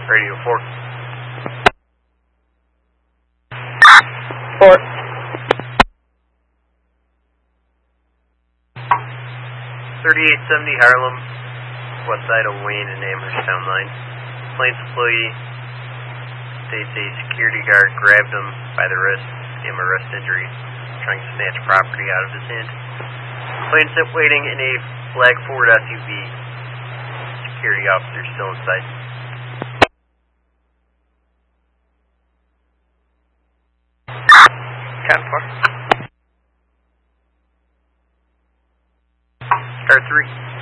Radio 4. 4. 3870 Harlem, west side of Wayne and Amherst Town Line. Complaints employee states a security guard grabbed him by the wrist, gave him a wrist injury, trying to snatch property out of his hand. Complainant waiting in a black Ford SUV. Security officer still inside. Count 4. Star 3.